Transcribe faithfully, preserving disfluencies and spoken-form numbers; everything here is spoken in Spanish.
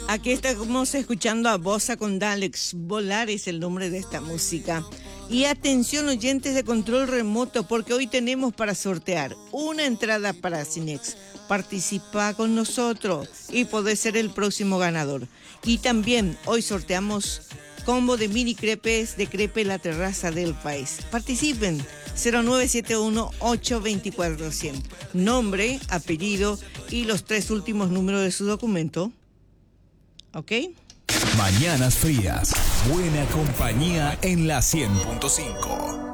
Aquí estamos escuchando a Bossa con Dalex. Volar es el nombre de esta música. Y atención oyentes de control remoto, porque hoy tenemos para sortear una entrada para Cinex. Participa con nosotros y podés ser el próximo ganador. Y también hoy sorteamos combo de mini crepes de Crepe La Terraza del País. Participen. cero nueve siete uno, ocho dos cuatro, cien. Nombre, apellido y los tres últimos números de su documento. ¿Ok? Mañanas frías. Buena compañía en la cien punto cinco.